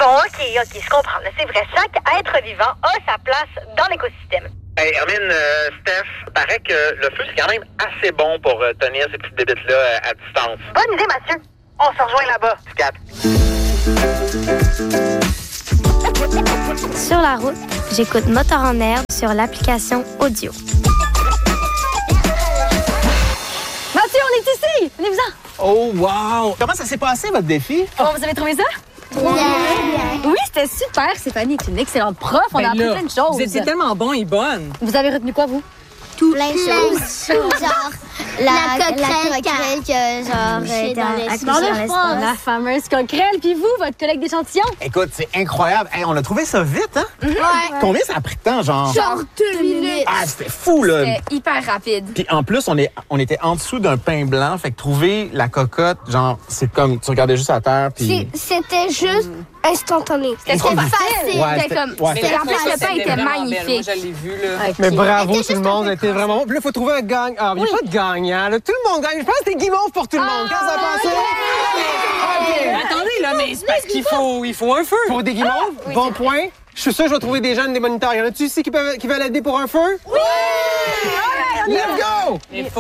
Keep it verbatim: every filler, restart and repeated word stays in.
Bon, OK, OK, je comprends. là, C'est vrai, chaque être vivant a sa place dans l'écosystème. Hey, Hermine, euh, Steph, paraît que le feu, c'est quand même assez bon pour euh, tenir ces petites bébites-là euh, à distance. Bonne idée, Mathieu. On se rejoint là-bas. Scat. Sur la route, j'écoute Moteur en herbe sur l'application audio. Mathieu, on est ici! Venez-vous-en! Oh, wow! Comment ça s'est passé, votre défi? Oh, vous avez trouvé ça? Bien, bien. Oui, c'était super, Stéphanie est une excellente prof. On Ben a appris là, plein de choses. Vous étiez tellement bon et bonne. Vous avez retenu quoi, vous? Tout plein de choses. Genre, la, La coquerelle, la coquerelle que, genre, Couché était dans en- l'espace. accouchée Dans dans l'espace. l'espace. La fameuse coquerelle. Puis vous, votre collègue d'échantillon? Écoute, c'est incroyable. Hey, on a trouvé ça vite, hein? Ouais. Combien ça a pris de temps, genre? Genre deux minutes. Ah, c'était fou, là! C'était hyper rapide. Puis en plus, on, est, on était en dessous d'un pain blanc, fait que trouver la cocotte, genre, c'est comme, tu regardais juste à terre, puis... C'est- C'était juste instantané. C'était trop facile. facile. Ouais, C'était c'était- comme. ouais, c'était c'était- en plus, le pain était vraiment magnifique. belle. Moi, je l'ai vu, là. Mais bravo Elle était tout le juste monde, un peu c'était vraiment bon. Puis là, il faut trouver un gagnant. Ah, il n'y a pas de gagnant, là. Tout le monde gagne. Je pense que c'était guimauve pour tout le monde. Qu'est-ce que ça passe? Attendez, là, mais c'est parce qu'il faut, il faut un feu. Pour des guimauves, bon point. Je suis sûr que je vais trouver des jeunes, des moniteurs. Y en a-tu ici qui, peuvent, qui veulent aider pour un feu? Oui! Let's go!